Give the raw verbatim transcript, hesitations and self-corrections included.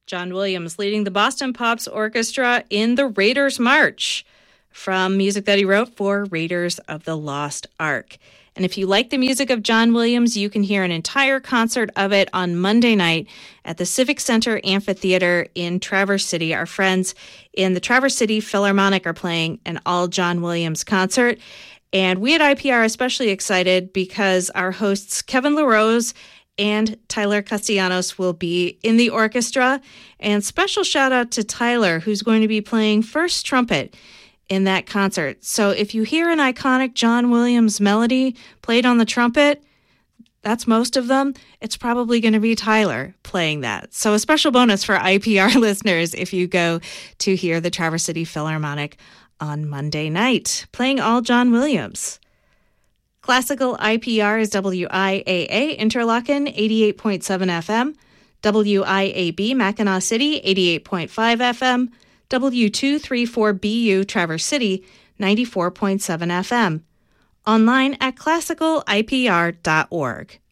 John Williams leading the Boston Pops Orchestra in the Raiders March from music that he wrote for Raiders of the Lost Ark. And if you like the music of John Williams, you can hear an entire concert of it on Monday night at the Civic Center Amphitheater in Traverse City. Our friends in the Traverse City Philharmonic are playing an all John Williams concert. And we at I P R are especially excited because our hosts Kevin LaRose and Tyler Castellanos will be in the orchestra. And special shout out to Tyler, who's going to be playing first trumpet in that concert. So if you hear an iconic John Williams melody played on the trumpet, that's most of them, it's probably going to be Tyler playing that. So a special bonus for I P R listeners if you go to hear the Traverse City Philharmonic on Monday night, playing all John Williams. Classical I P R is W I A A Interlaken, eighty-eight point seven F M, W I A B Mackinac City, eighty-eight point five F M, W two thirty-four B U Traverse City, ninety-four point seven F M. Online at classical I P R dot org.